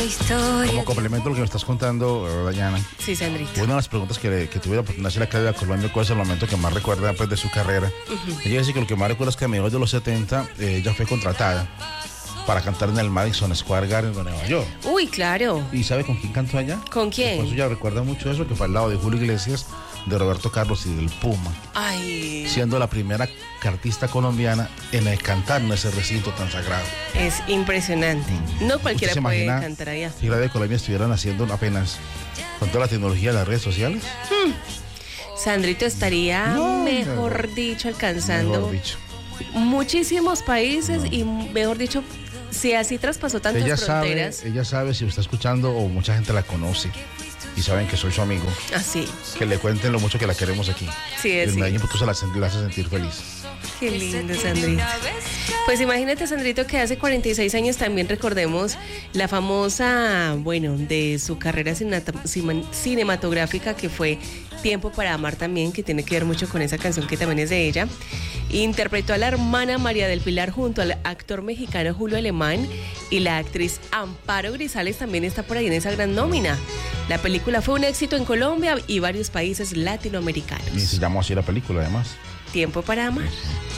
Como complemento a lo que me estás contando, Dayana, Sí, Sandrito. una de las preguntas que tuve la oportunidad de hacer a Claudia Colombia, ¿cuál es el momento que más recuerda pues, de su carrera? Ella dice que lo que más recuerda es que a mediados de los 70 ella fue contratada para cantar en el Madison Square Garden de Nueva York. Uy, claro. ¿Y sabe con quién cantó allá? ¿Con quién? Por eso ella recuerda mucho eso, que fue al lado de Julio Iglesias, de Roberto Carlos y del Puma, Ay, siendo la primera artista colombiana en cantar en ese recinto tan sagrado. es impresionante. No cualquiera ¿Usted se puede imagina cantar allá. si Claudia Colombia estuvieran haciendo apenas con toda la tecnología de las redes sociales? Sandrito estaría, No, mejor dicho, alcanzando Mejor dicho. muchísimos países y, mejor dicho, si así traspasó tantas fronteras. Ella sabe si me está escuchando o mucha gente la conoce y saben que soy su amigo. Así, Que le cuenten lo mucho que la queremos aquí. sí, Y es en sí. Medellín pues, tú la hace sentir feliz. Qué lindo, Sandrito. Pues imagínate, Sandrito, que hace 46 años también recordemos la famosa, bueno, de su carrera cinematográfica, que fue Tiempo para Amar también, que tiene que ver mucho con esa canción que también es de ella. Interpretó a la hermana María del Pilar junto al actor mexicano Julio Alemán, y la actriz Amparo Grisales también está por ahí en esa gran nómina. La película fue un éxito en Colombia y varios países latinoamericanos. Y se llamó así la película además. Tiempo para Amar.